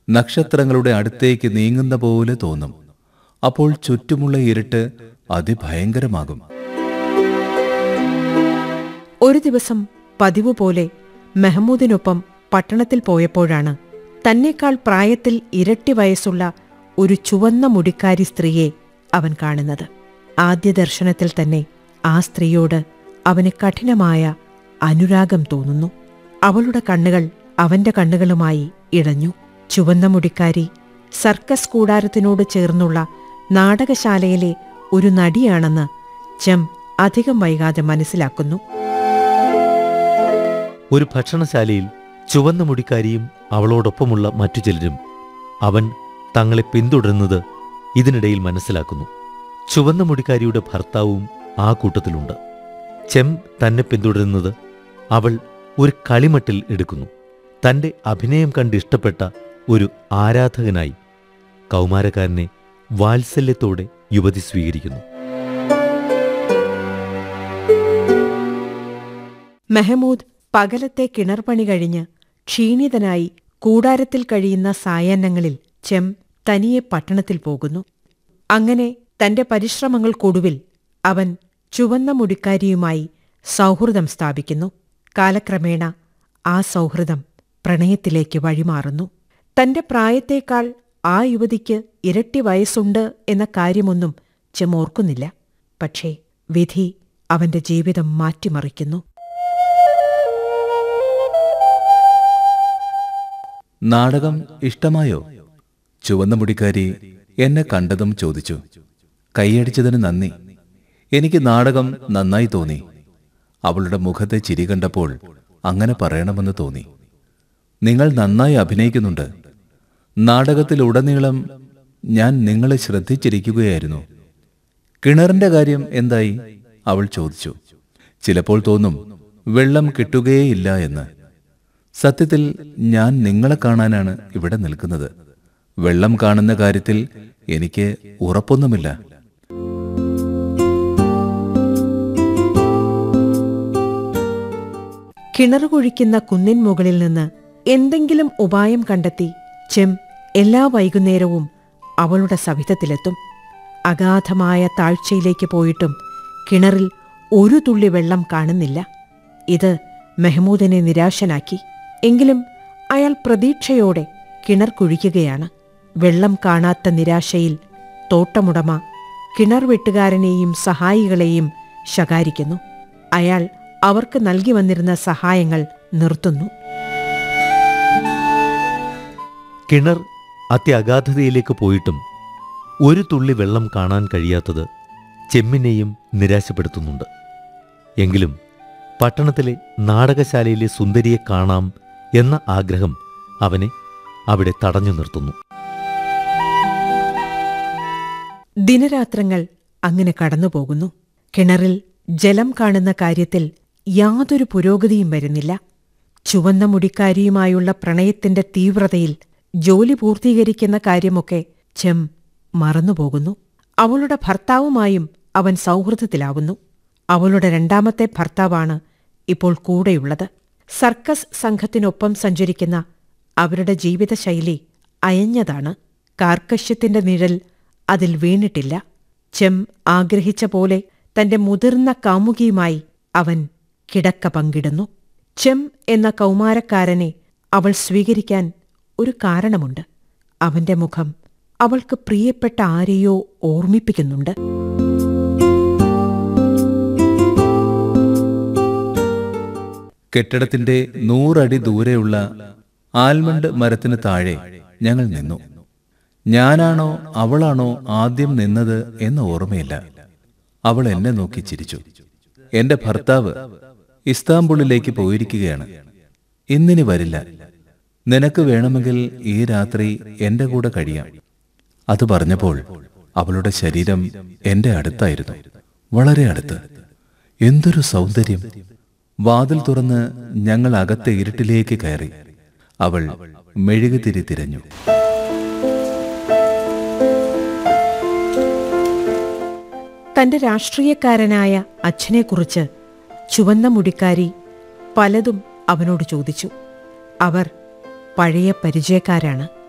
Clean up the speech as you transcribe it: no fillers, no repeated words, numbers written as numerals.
നക്ഷത്രങ്ങളുടെ അടുത്തേക്ക് നീങ്ങുന്ന പോലെ തോന്നും. അപ്പോൾ ചുറ്റുമുള്ള ഇരുട്ട് അതിഭയങ്കരമാകും. ഒരു ദിവസം പതിവ് പോലെ മെഹമൂദിനൊപ്പം പട്ടണത്തിൽ പോയപ്പോഴാണ് തന്നേക്കാൾ പ്രായത്തിൽ ഇരട്ടി വയസ്സുള്ള ഒരു ചുവന്ന മുടിക്കാരി സ്ത്രീയെ അവൻ കാണുന്നത്. ആദ്യ ദർശനത്തിൽ തന്നെ ആ സ്ത്രീയോട് അവന് കഠിനമായ അനുരാഗം തോന്നുന്നു. അവളുടെ കണ്ണുകൾ അവന്റെ കണ്ണുകളുമായി ഇഴഞ്ഞു. ചുവന്ന മുടിക്കാരി സർക്കസ് കൂടാരത്തിനോട് ചേർന്നുള്ള നാടകശാലയിലെ ഒരു നടിയാണെന്ന് ചെം അധികം വൈകാതെ മനസ്സിലാക്കുന്നു. ഒരു ഭക്ഷണശാലയിൽ ചുവന്ന മുടിക്കാരിയും അവളോടൊപ്പമുള്ള മറ്റു ചിലരും അവൻ തങ്ങളെ പിന്തുടരുന്നത് ഇതിനിടയിൽ മനസ്സിലാക്കുന്നു. ചുവന്ന മുടിക്കാരിയുടെ ഭർത്താവും ആ കൂട്ടത്തിലുണ്ട്. ചെം തന്നെ പിന്തുടരുന്നത് അവൾ ഒരു കളിമട്ടിൽ എടുക്കുന്നു. തന്റെ അഭിനയം കണ്ടിഷ്ടപ്പെട്ട ഒരു ആരാധകനായി കൗമാരക്കാരനെ വാത്സല്യത്തോടെ യുവതി സ്വീകരിക്കുന്നു. മെഹമൂദ് പകലത്തെ കിണർപണി കഴിഞ്ഞ് ക്ഷീണിതനായി കൂടാരത്തിൽ കഴിയുന്ന സായാഹ്നങ്ങളിൽ ചെം തനിയെ പട്ടണത്തിൽ പോകുന്നു. അങ്ങനെ തന്റെ പരിശ്രമങ്ങൾക്കൊടുവിൽ അവൻ ചുവന്ന മുടിക്കാരിയുമായി സൗഹൃദം സ്ഥാപിക്കുന്നു. കാലക്രമേണ ആ സൗഹൃദം പ്രണയത്തിലേക്ക് വഴിമാറുന്നു. തന്റെ പ്രായത്തേക്കാൾ ആ യുവതിക്ക് ഇരട്ടി വയസ്സുണ്ട് എന്ന കാര്യമൊന്നും ചെം ഓർക്കുന്നില്ല. പക്ഷേ വിധി അവന്റെ ജീവിതം മാറ്റിമറിക്കുന്നു. നാടകം ഇഷ്ടമായോ? ചുവന്ന മുടിക്കാരി എന്നെ കണ്ടതും ചോദിച്ചു. കൈയടിച്ചതിന് നന്ദി. എനിക്ക് നാടകം നന്നായി തോന്നി. അവളുടെ മുഖത്തെ ചിരി കണ്ടപ്പോൾ അങ്ങനെ പറയണമെന്ന് തോന്നി. നിങ്ങൾ നന്നായി അഭിനയിക്കുന്നുണ്ട്. നാടകത്തിലുടനീളം ഞാൻ നിങ്ങളെ ശ്രദ്ധിച്ചിരിക്കുകയായിരുന്നു. കിണറിന്റെ കാര്യം എന്തായി? അവൾ ചോദിച്ചു. ചിലപ്പോൾ തോന്നും വെള്ളം കിട്ടുകയേയില്ല എന്ന്. സത്യത്തിൽ ഞാൻ നിങ്ങളെ കാണാനാണ് ഇവിടെ നിൽക്കുന്നത്. വെള്ളം കാണുന്ന കാര്യത്തിൽ എനിക്ക് ഉറപ്പൊന്നുമില്ല. കിണറുകുഴിക്കുന്ന കുന്നിൻ മുകളിൽ നിന്ന് എന്തെങ്കിലും ഉപായം കണ്ടെത്തി ചെം എല്ലാ വൈകുന്നേരവും അവളുടെ സവിധത്തിലെത്തും. അഗാധമായ താഴ്ചയിലേക്ക് പോയിട്ടും കിണറിൽ ഒരു തുള്ളി വെള്ളം കാണുന്നില്ല. ഇത് മെഹമൂദിനെ നിരാശനാക്കി. എങ്കിലും അയാൾ പ്രതീക്ഷയോടെ കിണർ കുഴിക്കുകയാണ്. വെള്ളം കാണാത്ത നിരാശയിൽ തോട്ടമുടമ കിണർ വെട്ടുകാരനെയും സഹായികളെയും ശകാരിക്കുന്നു. അയാൾ അവർക്ക് നൽകി വന്നിരുന്ന സഹായങ്ങൾ നിർത്തുന്നു. കിണർ അത്യഗാധതയിലേക്ക് പോയിട്ടും ഒരു തുള്ളി വെള്ളം കാണാൻ കഴിയാത്തത് ചെമ്മിനെയും നിരാശപ്പെടുത്തുന്നുണ്ട്. എങ്കിലും പട്ടണത്തിലെ നാടകശാലയിലെ സുന്ദരിയെ കാണാം എന്ന ആഗ്രഹം അവനെ അവിടെ തടഞ്ഞു നിർത്തുന്നു. ദിനരാത്രങ്ങൾ അങ്ങനെ കടന്നുപോകുന്നു. കിണറിൽ ജലം കാണുന്ന കാര്യത്തിൽ യാതൊരു പുരോഗതിയും വരുന്നില്ല. ചുവന്ന മുടിക്കാരിയുമായുള്ള പ്രണയത്തിന്റെ തീവ്രതയിൽ ജോലി പൂർത്തീകരിക്കുന്ന കാര്യമൊക്കെ ചെം മറന്നുപോകുന്നു. അവളുടെ ഭർത്താവുമായും അവൻ സൗഹൃദത്തിലാവുന്നു. അവളുടെ രണ്ടാമത്തെ ഭർത്താവാണ് ഇപ്പോൾ കൂടെയുള്ളത്. സർക്കസ് സംഘത്തിനൊപ്പം സഞ്ചരിക്കുന്ന അവരുടെ ജീവിതശൈലി അയഞ്ഞതാണ്. കാർക്കശ്യത്തിന്റെ നിഴൽ അതിൽ വീണിട്ടില്ല. ചെം ആഗ്രഹിച്ച പോലെ തന്റെ മുതിർന്ന കാമുകിയുമായി അവൻ കിടക്ക പങ്കിടുന്നു. ചെം എന്ന കൗമാരക്കാരനെ അവൾ സ്വീകരിക്കാൻ ഒരു കാരണമുണ്ട്. അവന്റെ മുഖം അവൾക്ക് പ്രിയപ്പെട്ട ആരെയോ ഓർമ്മിപ്പിക്കുന്നുണ്ട്. കെട്ടിടത്തിന്റെ 100 അടി ദൂരെയുള്ള ആൽമണ്ട് മരത്തിന് താഴെ ഞങ്ങൾ നിന്നു. ഞാനാണോ അവളാണോ ആദ്യം നിന്നത് എന്ന് ഓർമ്മയില്ല. അവൾ എന്നെ നോക്കി ചിരിച്ചു. എന്റെ ഭർത്താവ് ഇസ്താംബുളിലേക്ക് പോയിരിക്കുകയാണ്. ഇന്നിനി വരില്ല. നിനക്ക് വേണമെങ്കിൽ ഈ രാത്രി എന്റെ കൂടെ കഴിയാം. അത് പറഞ്ഞപ്പോൾ അവളുടെ ശരീരം എന്റെ അടുത്തായിരുന്നു, വളരെ അടുത്ത്. എന്തൊരു സൗന്ദര്യം! വാതിൽ തുറന്ന് ഞങ്ങൾ അകത്തെ ഇരുട്ടിലേക്ക് കയറി. അവൾ മെഴുകുതിരി തിരഞ്ഞു. തന്റെ രാഷ്ട്രീയക്കാരനായ അച്ഛനെക്കുറിച്ച് ചുവന്ന മുടിക്കാരി പലതും അവനോട് ചോദിച്ചു. അവർ പഴയ പരിചയക്കാരാണ്.